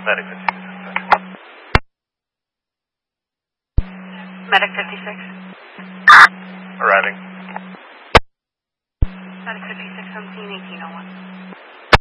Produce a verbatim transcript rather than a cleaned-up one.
Medic fifty-six. Medic fifty-six. Arriving. Medic fifty-six, I'm seeing eighteen oh one.